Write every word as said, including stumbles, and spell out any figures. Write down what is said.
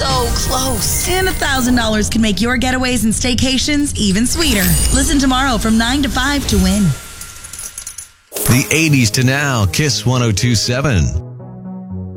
so close. And one thousand dollars can make your getaways and staycations even sweeter. Listen tomorrow from nine to five to win. The eighties to now, Kiss one oh two point seven.